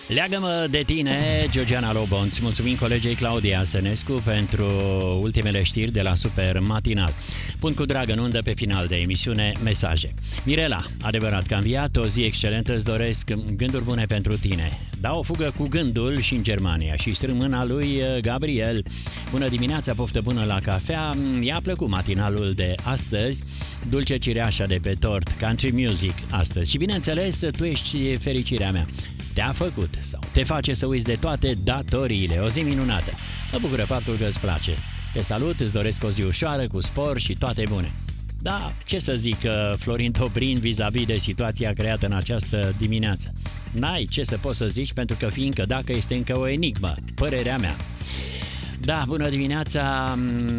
Leagă-mă de tine, Georgiana Lobon. Îți mulțumim colegei Claudia Sănescu pentru ultimele știri de la Super Matinal. Pun cu drag în undă pe final de emisiune mesaje. Mirela, adevărat că am înviat, o zi excelentă, îți doresc gânduri bune pentru tine. Da o fugă cu gândul și în Germania și strâng mâna lui Gabriel. Bună dimineața, poftă bună la cafea. I-a plăcut matinalul de astăzi, dulce cireașa de pe tort, country music astăzi. Și bineînțeles, tu ești fericirea mea. Te-a făcut sau te face să uiți de toate datoriile. O zi minunată. Mă bucură faptul că îți place. Te salut, îți doresc o zi ușoară, cu spor și toate bune. Da, ce să zic, Florin Dobrin, vis-a-vis de situația creată în această dimineață. N-ai ce să poți să zici, pentru că fiindcă dacă este încă o enigmă, părerea mea. Da, bună dimineața,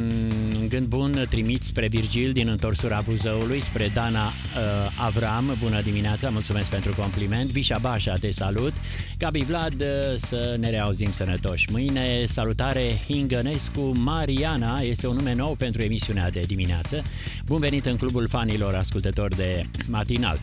un gând bun trimit spre Virgil din întorsura Buzăului, spre Dana Avram, bună dimineața, mulțumesc pentru compliment. Vișa Bașa, te salut. Gabi Vlad, să ne reauzim sănătoși. Mâine, salutare Hingănescu Mariana, este un nume nou pentru emisiunea de dimineață. Bun venit în clubul fanilor ascultători de matinal.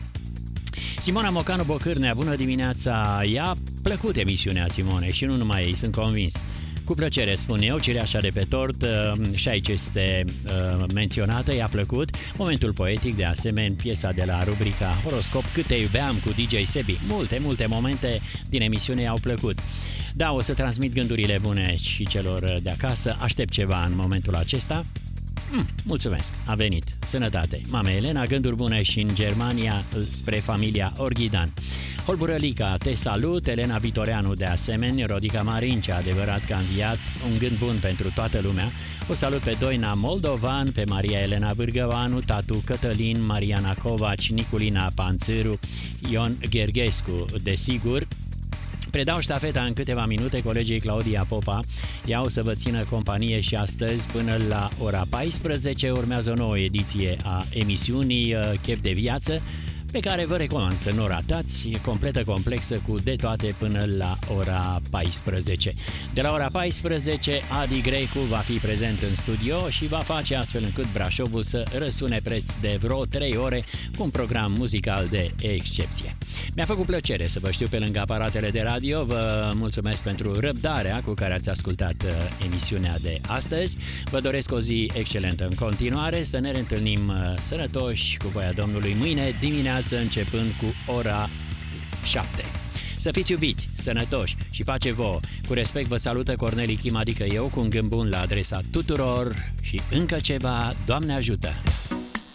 Simona Mocanu Bocârnea, bună dimineața. I-a plăcut emisiunea, Simone, și nu numai ei, sunt convins. Cu plăcere, spun eu, cireașa de pe tort și aici este menționată, i-a plăcut. Momentul poetic, de asemenea, piesa de la rubrica Horoscop, Cât te iubeam cu DJ Sebi. Multe momente din emisiune i-au plăcut. Da, o să transmit gândurile bune și celor de acasă. Aștept ceva în momentul acesta. Mulțumesc, a venit. Sănătate. Mama Elena, gânduri bune și în Germania spre familia Orghidan. Holburălica, te salut. Elena Vitoreanu, de asemenea. Rodica Marincea, adevărat că a înviat. Un gând bun pentru toată lumea. O salut pe Doina Moldovan, pe Maria Elena Bârgăvanu, Tatu Cătălin, Mariana Covaci, Niculina Panțâru, Ion Gherghescu, desigur. Predau ștafeta în câteva minute colegii Claudia Popa. Ea o să vă țină companie și astăzi până la ora 14 urmează o nouă ediție a emisiunii Chef de Viață, pe care vă recomand să nu o ratați, e completă, complexă, cu de toate până la ora 14. De la ora 14, Adi Grecu va fi prezent în studio și va face astfel încât Brașovul să răsune preț de vreo 3 ore cu un program muzical de excepție. Mi-a făcut plăcere să vă știu pe lângă aparatele de radio, vă mulțumesc pentru răbdarea cu care ați ascultat emisiunea de astăzi, vă doresc o zi excelentă în continuare, să ne reîntâlnim sănătoși cu voia Domnului mâine dimineață, începând cu ora 7. Să fiți iubiți, sănătoși și pace vouă. Cu respect vă salută Corneli Kim, adică eu, cu un gând bun la adresa tuturor și încă ceva, Doamne ajută!